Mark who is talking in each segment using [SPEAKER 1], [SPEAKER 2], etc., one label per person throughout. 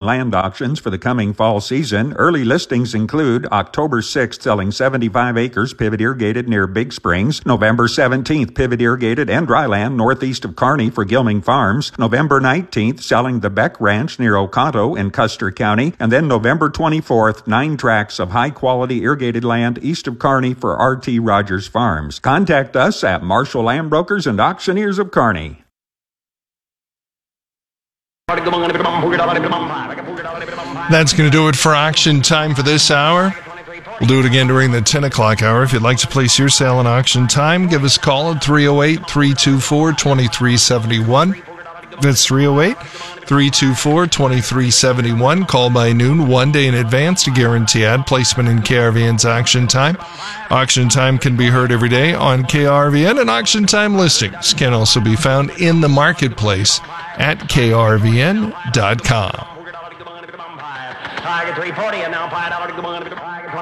[SPEAKER 1] land auctions for the coming fall season. Early listings include October 6th selling 75 acres pivot irrigated near Big Springs, November 17th pivot irrigated and dry land northeast of Kearney for Gilming Farms, November 19th selling the Beck Ranch near Oconto in Custer County, and then November 24th 9 tracts of high-quality irrigated land east of Kearney for R.T. Rogers Farms. Contact us at Marshall Land Brokers and Auctioneers of Kearney.
[SPEAKER 2] That's going to do it for auction time for this hour. We'll do it again during the 10 o'clock hour. If you'd like to place your sale in auction time, give us a call at 308-324-2371. That's 308-324-2371. Call by noon, 1 day in advance to guarantee ad placement in KRVN's auction time. Auction time can be heard every day on KRVN, and auction time listings can also be found in the marketplace at krvn.com.
[SPEAKER 3] Tiger 340 and now $5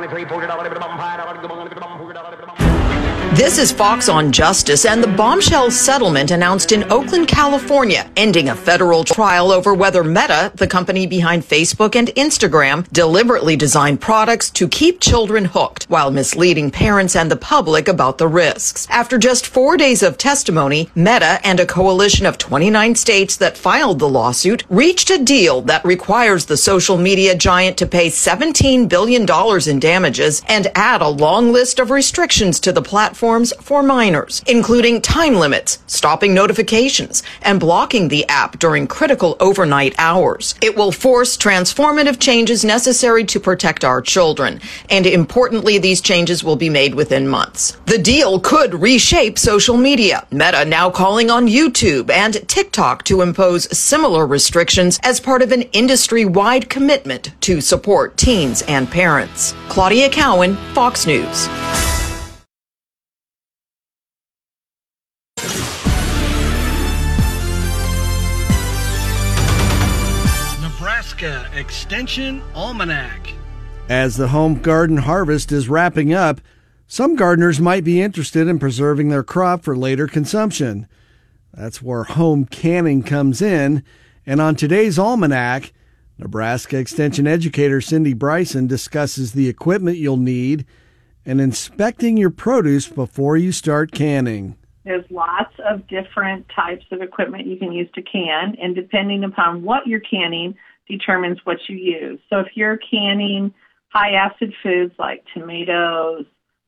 [SPEAKER 3] $23.
[SPEAKER 4] This is Fox on Justice and the bombshell settlement announced in Oakland, California, ending a federal trial over whether Meta, the company behind Facebook and Instagram, deliberately designed products to keep children hooked while misleading parents and the public about the risks. After just 4 days of testimony, Meta and a coalition of 29 states that filed the lawsuit reached a deal that requires the social media giant to pay $17 billion in damages and add a long list of restrictions to the platforms for minors, including time limits, stopping notifications, and blocking the app during critical overnight hours. It will force transformative changes necessary to protect our children, and importantly, these changes will be made within months. The deal could reshape social media, Meta now calling on YouTube and TikTok to impose similar restrictions as part of an industry-wide commitment to support teens and parents. Claudia Cowan, Fox News.
[SPEAKER 5] Nebraska Extension Almanac.
[SPEAKER 6] As the home garden harvest is wrapping up, some gardeners might be interested in preserving their crop for later consumption. That's where home canning comes in. And on today's Almanac, Nebraska Extension educator Cindy Bryson discusses the equipment you'll need and inspecting your produce before you start canning.
[SPEAKER 7] There's lots of different types of equipment you can use to can, and depending upon what you're canning determines what you use. So if you're canning high-acid foods like tomatoes,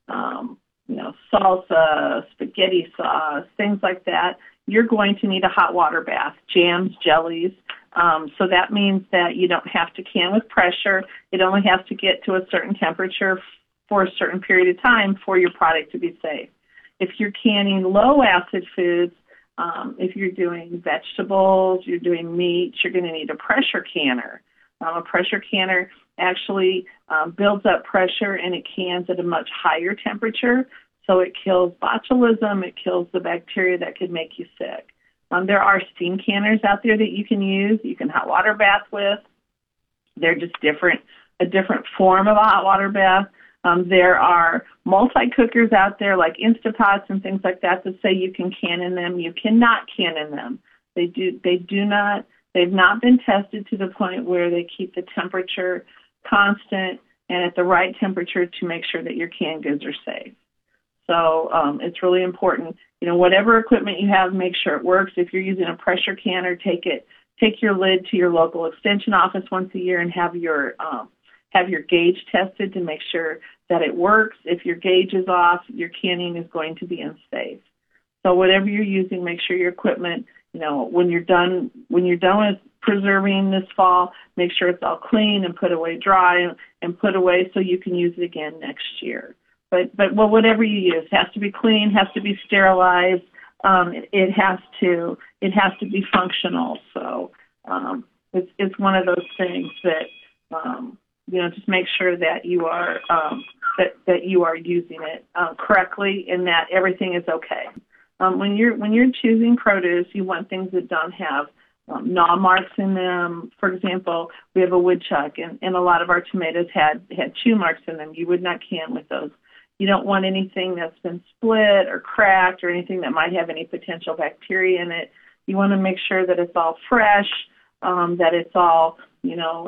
[SPEAKER 7] salsa, spaghetti sauce, things like that, you're going to need a hot water bath, jams, jellies. So that means that you don't have to can with pressure. It only has to get to a certain temperature for a certain period of time for your product to be safe. If you're canning low-acid foods, if you're doing vegetables, you're doing meat, you're going to need a pressure canner. A pressure canner actually builds up pressure and it cans at a much higher temperature, so it kills botulism, it kills the bacteria that could make you sick. There are steam canners out there that you can use, you can hot water bath with. They're just a different form of a hot water bath. There are multi-cookers out there like Instapots and things like that say you can can in them. You cannot can in them. They've not been tested to the point where they keep the temperature constant and at the right temperature to make sure that your canned goods are safe. So it's really important. Whatever equipment you have, make sure it works. If you're using a pressure canner, take your lid to your local extension office once a year and have your gauge tested to make sure that it works. If your gauge is off, your canning is going to be unsafe. So whatever you're using, make sure your equipment, when you're done with preserving this fall, make sure it's all clean and put away dry and put away so you can use it again next year. But whatever you use has to be clean, has to be sterilized. It has to be functional. So it's one of those things that just make sure that you are that you are using it correctly and that everything is okay. When you're choosing produce, you want things that don't have gnaw marks in them. For example, we have a woodchuck, and a lot of our tomatoes had chew marks in them. You would not can with those. You don't want anything that's been split or cracked or anything that might have any potential bacteria in it. You want to make sure that it's all fresh, that it's all